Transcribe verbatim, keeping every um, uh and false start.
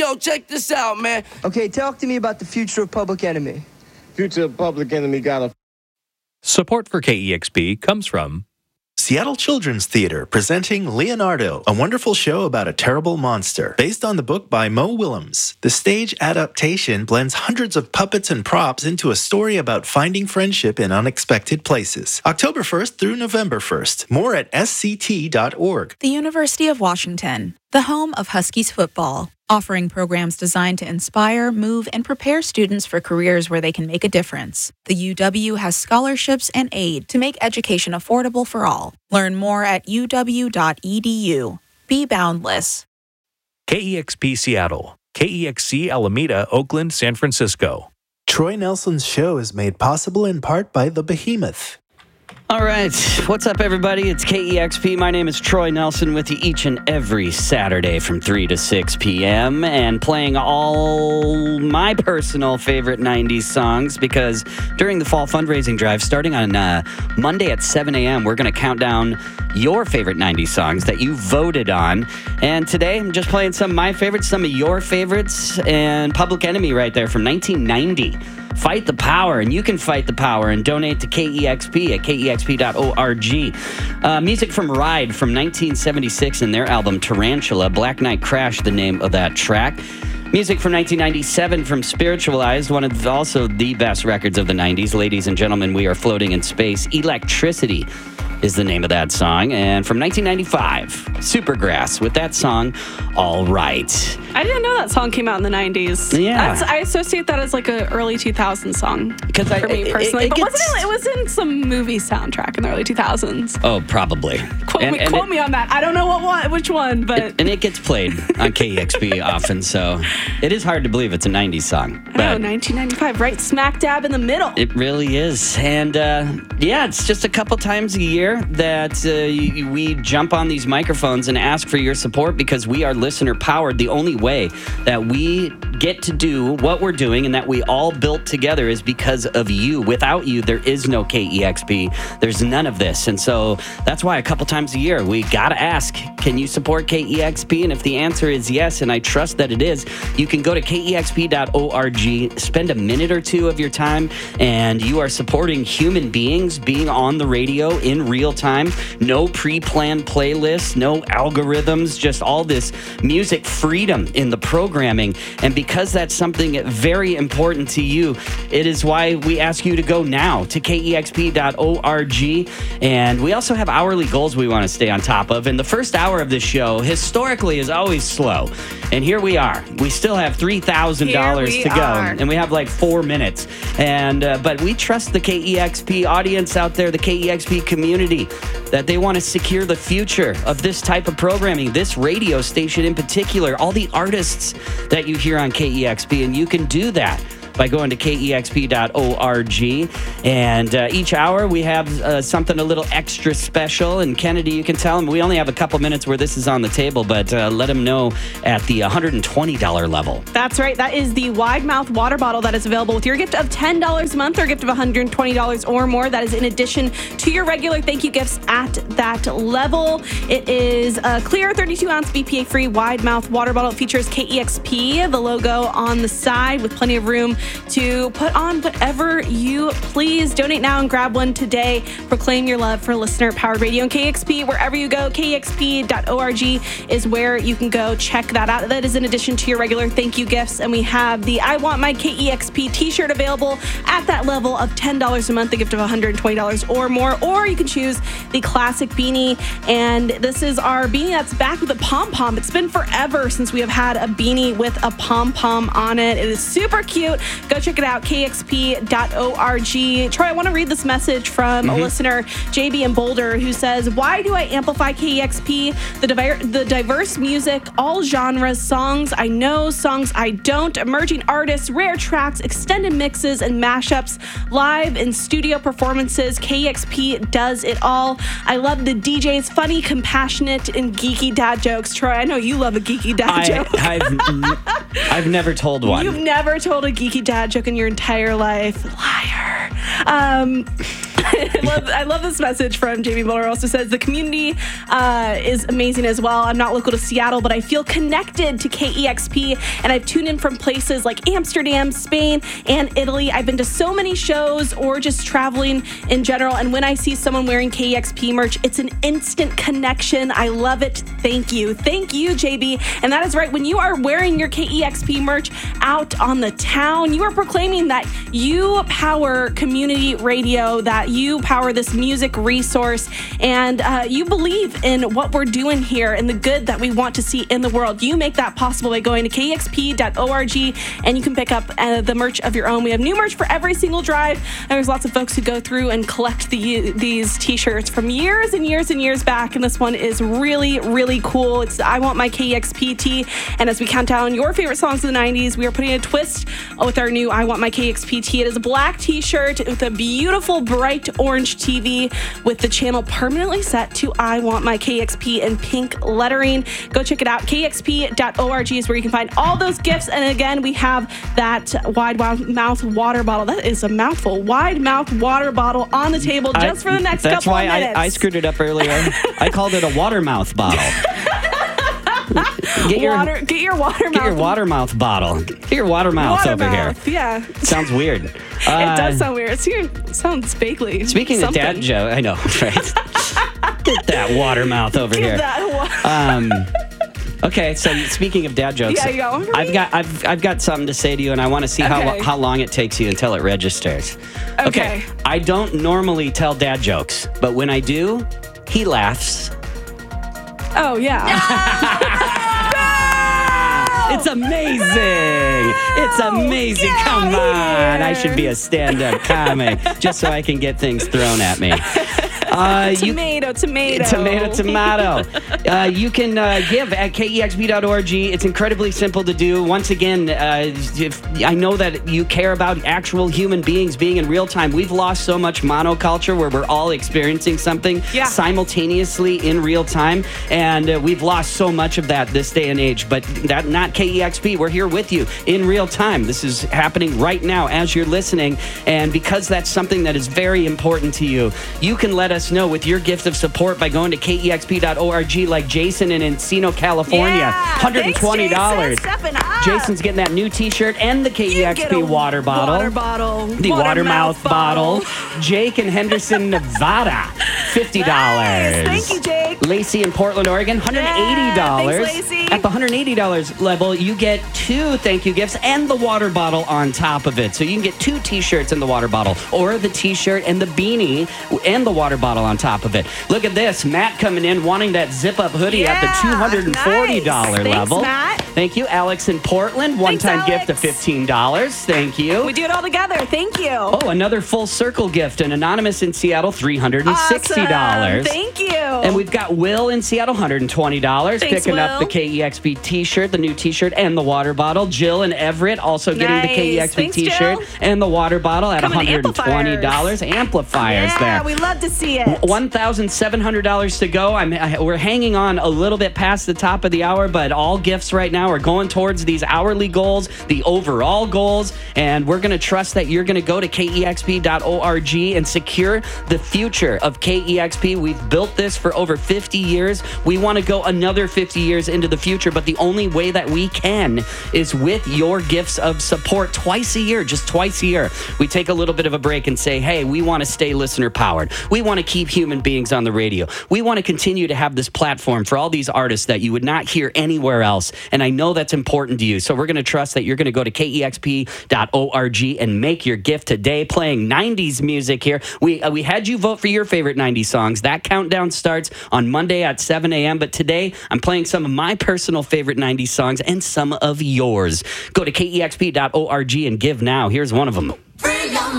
yo, check this out, man. Okay, talk to me about the future of Public Enemy. Future of Public Enemy got a... Support for K E X P comes from Seattle Children's Theater presenting Leonardo, a wonderful show about a terrible monster. Based on the book by Mo Willems, the stage adaptation blends hundreds of puppets and props into a story about finding friendship in unexpected places. October first through November first. More at S C T dot org. The University of Washington, the home of Huskies football, offering programs designed to inspire, move, and prepare students for careers where they can make a difference. The U W has scholarships and aid to make education affordable for all. Learn more at U W dot E D U. Be boundless. K E X P Seattle, K E X C Alameda, Oakland, San Francisco. Troy Nelson's show is made possible in part by The Behemoth. All right. What's up, everybody? It's K E X P. My name is Troy Nelson with you each and every Saturday from three to six p.m. and playing all my personal favorite nineties songs because during the fall fundraising drive, starting on uh, Monday at seven a.m., we're going to count down your favorite nineties songs that you voted on. And today, I'm just playing some of my favorites, some of your favorites, and Public Enemy right there from nineteen ninety. Fight the power, and you can fight the power and donate to K E X P at K E X P dot org. Uh, music from Ride from nineteen seventy-six and their album Tarantula. Black Knight Crash, the name of that track. Music from nineteen ninety-seven from Spiritualized, one of also the best records of the nineties. Ladies and gentlemen, we are floating in space. Electricity is the name of that song. And from nineteen ninety-five, Supergrass with that song, All Right. I didn't know that song came out in the nineties. Yeah. That's, I associate that as like an early two thousands song Because I, for me it- personally. it but gets- wasn't it, it was in some movie soundtrack in the early two thousands. Oh, probably. Quote, And- me, and quote it- me on that. I don't know what one, which one, but... It, and it gets played on K E X P often, so it is hard to believe it's a nineties song. oh, But nineteen ninety-five, right smack dab in the middle. it really is. And uh, yeah, it's just a couple times a year that uh, y- we jump on these microphones and ask for your support because we are listener powered. The only way that we get to do what we're doing and that we all built together is because of you. Without you, there is no K E X P. There's none of this. And so that's why a couple times a year we got to ask, can you support K E X P? And if the answer is yes, and I trust that it is, you can go to K E X P dot org, spend a minute or two of your time, and you are supporting human beings being on the radio in real time. No pre-planned playlists, no algorithms, just all this music freedom in the programming. And because that's something very important to you, it is why we ask you to go now to K E X P dot org. And we also have hourly goals we want to stay on top of. And the first hour of this show historically is always slow. And here we are. We still have three thousand dollars Here to we go. are. And we have like four minutes. And uh, but we trust the K E X P audience out there, the K E X P community, that they want to secure the future of this type of programming, this radio station in particular, all the artists that you hear on K E X P. And you can do that by going to K E X P dot org. And uh, each hour we have uh, something a little extra special. And Kennedy, you can tell them we only have a couple minutes where this is on the table, but uh, let them know at the one hundred twenty dollars level. That's right. That is the wide mouth water bottle that is available with your gift of ten dollars a month or a gift of one hundred twenty dollars or more. That is in addition to your regular thank you gifts at that level. It is a clear thirty-two ounce B P A-free wide mouth water bottle. It features K E X P, the logo on the side, with plenty of room to put on whatever you please. Donate now and grab one today. Proclaim your love for listener-powered radio and K E X P wherever you go. K E X P dot org is where you can go check that out. That is in addition to your regular thank you gifts. And we have the I Want My K E X P t-shirt available at that level of ten dollars a month, a gift of one hundred twenty dollars or more. Or you can choose the classic beanie. And this is our beanie that's back with a pom-pom. It's been forever since we have had a beanie with a pom-pom on it. It is super cute. Go check it out, K E X P dot org. Troy, I want to read this message from Mm-hmm. a listener, J B in Boulder, who says, why do I amplify K E X P? The, diver- the diverse music, all genres, songs I know, songs I don't, emerging artists, rare tracks, extended mixes, and mashups, live and studio performances. K E X P does it all. I love the D J's funny, compassionate, and geeky dad jokes. Troy, I know you love a geeky dad I, joke. I've, I've never told one. You've never told a geeky dad joke in your entire life. Liar. Um, I love, I love this message from Jamie Miller. Also says the community uh, is amazing as well. I'm not local to Seattle, but I feel connected to K E X P, and I've tuned in from places like Amsterdam, Spain, and Italy. I've been to so many shows or just traveling in general, and when I see someone wearing K E X P merch, it's an instant connection. I love it. Thank you. Thank you, J B. And that is right. When you are wearing your K E X P merch out on the town, you are proclaiming that you power community radio, that you power this music resource, and uh, you believe in what we're doing here and the good that we want to see in the world. You make that possible by going to K E X P dot org, and you can pick up uh, the merch of your own. We have new merch for every single drive, and there's lots of folks who go through and collect the, these t-shirts from years and years and years back, and this one is really, really cool. It's I Want My K E X P tee, and as we count down your favorite songs of the nineties, we are putting a twist with our new I Want My K E X P tee. It is a black t-shirt with a beautiful bright orange T V with the channel permanently set to I Want My K E X P in pink lettering. Go check it out. K E X P dot org is where you can find all those gifts. And again, we have that wide mouth water bottle. That is a mouthful. Wide mouth water bottle on the table just I, for the next couple of minutes. That's why I, I screwed it up earlier. I called it a water mouth bottle. Get your, water, get your water get mouth. your water mouth bottle. Get your water mouth water over mouth, here. Yeah. Sounds weird. It uh, does sound weird. It sounds vaguely. Speaking something. of dad joke, I know, right? Get that water mouth over Get here. That wa- um, okay, so speaking of dad jokes, yeah, you got one for I've me? got I've I've got something to say to you, and I want to see Okay. how how long it takes you until it registers. Okay. I don't normally tell dad jokes, but when I do, he laughs. Oh, yeah. It's amazing. It's amazing. Get Come out on. here. I should be a stand-up comic just so I can get things thrown at me. Uh, you, tomato, tomato. Tomato, tomato. uh, you can uh, give at K E X P dot org. It's incredibly simple to do. Once again, uh, if, I know that you care about actual human beings being in real time. We've lost so much monoculture where we're all experiencing something Yeah. simultaneously in real time, and uh, we've lost so much of that this day and age. But that not K E X P. We're here with you in real time. This is happening right now as you're listening, and because that's something that is very important to you, you can let us know with your gift of support by going to K E X P dot org, like Jason in Encino, California. Yeah. one hundred twenty dollars. Thanks, Jason. Stepping up. Jason's getting that new t-shirt and the K E X P You get a water bottle. Water bottle. The water, mouth bottle. Jake in Henderson, Nevada, fifty dollars. Nice. Thank you, Jake. Lacey in Portland, Oregon, one hundred eighty dollars. Yeah, thanks, Lacey. At the one hundred eighty dollars level, you get two thank you gifts and the water bottle on top of it. So you can get two t-shirts and the water bottle, or the t-shirt and the beanie and the water bottle on top of it. Look at this. Matt coming in wanting that zip-up hoodie Yeah, at the two hundred forty dollars nice. level. Thanks, Matt. Thank you. Alex in Portland, one-time Thanks, gift of fifteen dollars. Thank you. We do it all together. Thank you. Oh, another full circle gift. An anonymous in Seattle, three hundred sixty dollars. Awesome. Thank you. And we've got Will in Seattle, one hundred twenty dollars. Thanks, picking up Will. the K E X P t-shirt, the new t-shirt, and the water bottle. Jill in Everett also getting the K E X P Nice. Thanks, t-shirt Jill. and the water bottle at Coming one hundred twenty dollars. Amplifiers yeah, there. we love to see it. one thousand seven hundred dollars to go. I'm, I, we're hanging on a little bit past the top of the hour, but all gifts right now are going towards these hourly goals, the overall goals, and we're going to trust that you're going to go to K E X P dot org and secure the future of K E X P. We've built this for over fifty years. We want to go another fifty years into the future, but the only way that we can is with your gifts of support twice a year, just twice a year. We take a little bit of a break and say, hey, we want to stay listener powered. We want to keep human beings on the radio. We want to continue to have this platform for all these artists that you would not hear anywhere else. And I know that's important to you. So we're going to trust that you're going to go to K E X P dot org and make your gift today, playing nineties music here. We, uh, we had you vote for your favorite nineties songs. That countdown starts on Monday at seven a.m. But today I'm playing some of my personal favorite nineties songs and some of yours. Go to K E X P dot org and give now. Here's one of them.